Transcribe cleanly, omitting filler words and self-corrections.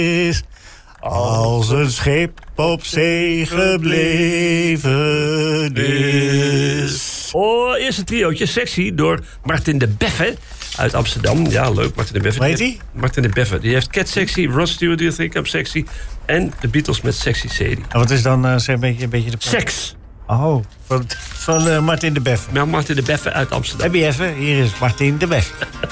is als een schip op zee gebleven is. Oh, eerste triootje, Sexy, door Martin de Beffe uit Amsterdam. Ja, leuk, Martin de Beffe. Weet hij? Martin de Beffe. Die heeft Cat Sexy, Rod Stewart, Do You Think I'm Sexy... en de Beatles met Sexy Sadie. En wat is dan een beetje de... Seks. Oh, van Martin de Beffe. Martin de Beffe uit Amsterdam. Heb je even? Hier is Martin de Beffe.